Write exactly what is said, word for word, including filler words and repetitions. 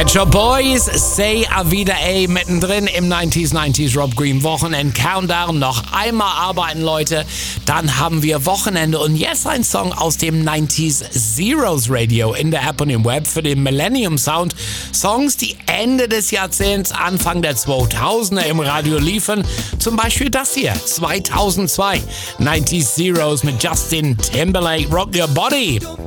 Pet Shop Boys, Say Avida A, mittendrin im neunziger neunzig Rob Green Wochenend Countdown. Noch einmal arbeiten, Leute, dann haben wir Wochenende. Und jetzt ein Song aus dem neunziger Zeros Radio in der App und im Web für den Millennium Sound. Songs, die Ende des Jahrzehnts, Anfang der zweitausender im Radio liefen. Zum Beispiel das hier, zweitausendzwei, neunziger Zeros mit Justin Timberlake, Rock Your Body.